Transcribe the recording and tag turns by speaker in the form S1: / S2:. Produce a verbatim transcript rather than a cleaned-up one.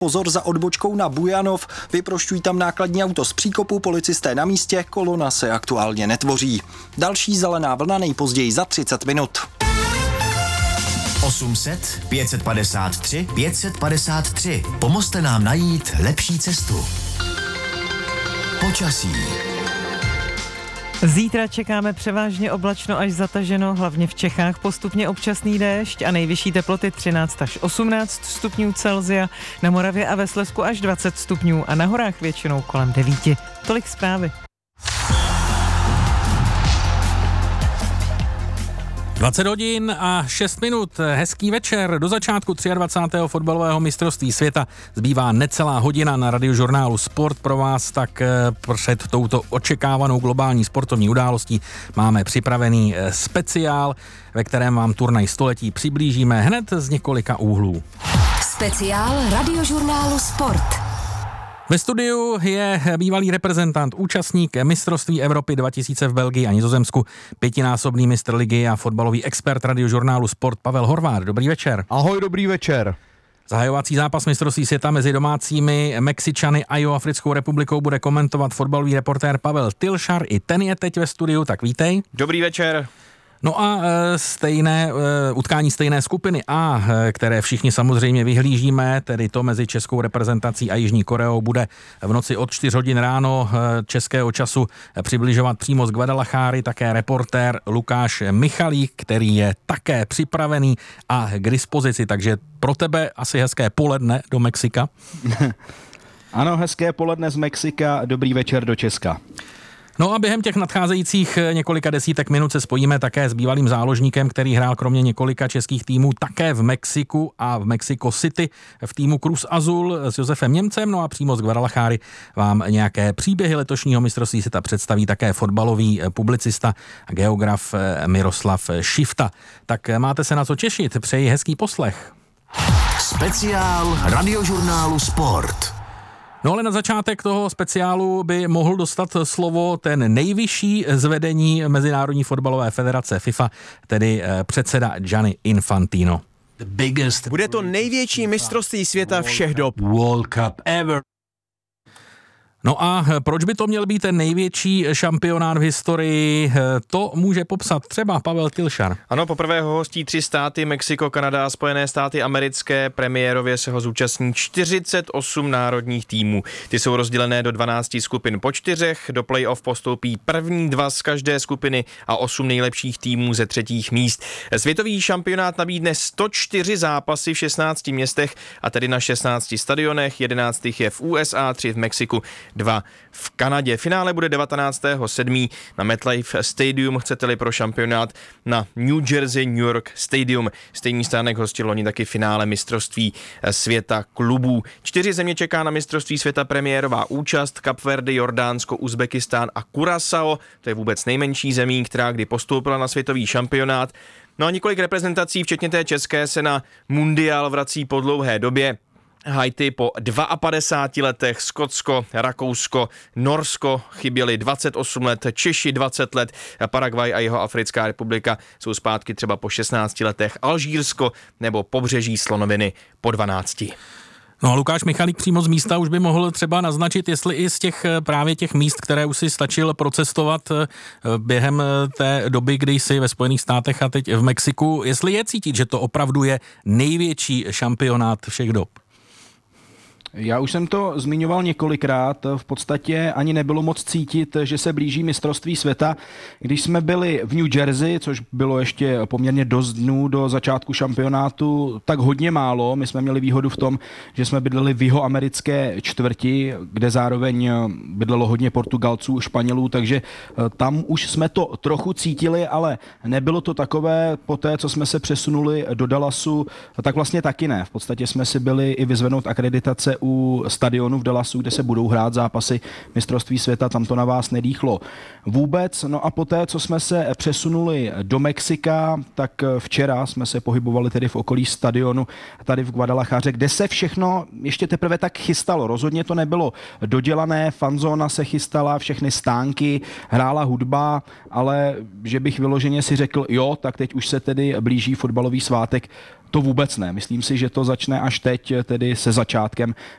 S1: Pozor za odbočkou na Bujanov, vyprošťují tam nákladní auto z příkopu, policisté na místě, kolona se aktuálně netvoří. Další zelená vlna nejpozději za třicet minut.
S2: osm set, pět set padesát tři, pět set padesát tři. Pomozte nám najít lepší cestu. Počasí.
S3: Zítra čekáme převážně oblačno až zataženo, hlavně v Čechách postupně občasný déšť a nejvyšší teploty třináct až osmnáct stupňů Celsia, na Moravě a ve Slezsku až dvacet stupňů a na horách většinou kolem devět. Tolik zprávy.
S4: dvacet hodin a šest minut, hezký večer, do začátku dvacátého třetího fotbalového mistrovství světa zbývá necelá hodina. Na Radiožurnálu Sport pro vás tak před touto očekávanou globální sportovní událostí máme připravený speciál, ve kterém vám turnaj století přiblížíme hned z několika úhlů.
S5: Speciál Radiožurnálu Sport.
S4: Ve studiu je bývalý reprezentant, účastník mistrovství Evropy dva tisíce v Belgii a Nizozemsku, pětinásobný mistr ligy a fotbalový expert Radiožurnálu Sport Pavel Horváth. Dobrý večer.
S6: Ahoj, dobrý večer.
S4: Zahajovací zápas mistrovství světa mezi domácími Mexičany a Jihoafrickou republikou bude komentovat fotbalový reportér Pavel Tilšar. I ten je teď ve studiu, tak vítej.
S7: Dobrý večer.
S4: No a stejné utkání stejné skupiny A, které všichni samozřejmě vyhlížíme, tedy to mezi českou reprezentací a Jižní Koreou, bude v noci od čtyři hodin ráno českého času přibližovat přímo z Guadalajary také reportér Lukáš Michalík, který je také připravený a k dispozici, takže pro tebe asi hezké poledne do Mexika.
S6: Ano, hezké poledne z Mexika, dobrý večer do Česka.
S4: No a během těch nadcházejících několika desítek minut se spojíme také s bývalým záložníkem, který hrál kromě několika českých týmů také v Mexiku a v Mexico City v týmu Cruz Azul s Josefem Němcem. No a přímo z Guadalajary vám nějaké příběhy letošního mistrovství světa představí také fotbalový publicista a geograf Miroslav Šifta. Tak máte se na co těšit, přeji hezký poslech.
S2: Speciál Radiožurnálu Sport.
S4: No ale na začátek toho speciálu by mohl dostat slovo ten nejvyšší z vedení Mezinárodní fotbalové federace FIFA, tedy předseda Gianni Infantino.
S7: Bude to největší mistrovství světa všech dob.
S8: World Cup ever.
S4: No a proč by to měl být ten největší šampionát v historii, to může popsat třeba Pavel Tilšar.
S7: Ano, poprvé ho hostí tři státy, Mexiko, Kanada a Spojené státy americké. Premiérově se ho zúčastní čtyřicet osm národních týmů. Ty jsou rozdělené do dvanácti skupin po čtyřech, do play-off postoupí první dva z každé skupiny a osm nejlepších týmů ze třetích míst. Světový šampionát nabídne sto čtyři zápasy v šestnácti městech a tedy na šestnácti stadionech, jedenáct je v U S A, tři v Mexiku, dva v Kanadě. Finále bude devatenáctého sedmého na MetLife Stadium, chcete-li pro šampionát na New Jersey New York Stadium. Stejný stánek hostil loni taky finále mistrovství světa klubů. Čtyři země čeká na mistrovství světa premiérová účast: Kapverdy, Jordánsko, Uzbekistán a Curaçao. To je vůbec nejmenší zemí, která kdy postoupila na světový šampionát. No a několik reprezentací, včetně té české, se na mundiál vrací po dlouhé době. Haiti po padesát dva letech, Skotsko, Rakousko, Norsko chyběli dvacet osm let, Češi dvacet let, Paraguay a Jihoafrická republika jsou zpátky třeba po šestnácti letech, Alžírsko nebo Pobřeží slonoviny po dvanácti.
S4: No a Lukáš Michalík přímo z místa už by mohl třeba naznačit, jestli i z těch právě těch míst, které už si stačil procestovat během té doby, kdy jsi ve Spojených státech a teď v Mexiku, jestli je cítit, že to opravdu je největší šampionát všech dob.
S6: Já už jsem to zmiňoval několikrát, v podstatě ani nebylo moc cítit, že se blíží mistrovství světa. Když jsme byli v New Jersey, což bylo ještě poměrně dost dnů do začátku šampionátu, tak hodně málo. My jsme měli výhodu v tom, že jsme bydleli v jihoamerické čtvrti, kde zároveň bydlelo hodně Portugalců, Španělů, takže tam už jsme to trochu cítili, ale nebylo to takové po té, co jsme se přesunuli do Dallasu, tak vlastně taky ne. V podstatě jsme si byli i vyzvednout akreditace u stadionu v Dallasu, kde se budou hrát zápasy mistrovství světa, tam to na vás nedýchlo vůbec. No a poté, co jsme se přesunuli do Mexika, tak včera jsme se pohybovali tedy v okolí stadionu tady v Guadalajaře, kde se všechno ještě teprve tak chystalo. Rozhodně to nebylo dodělané, fanzóna se chystala, všechny stánky, hrála hudba, ale že bych vyloženě si řekl, jo, tak teď už se tedy blíží fotbalový svátek, to vůbec ne. Myslím si, že to začne až teď, tedy se začátkem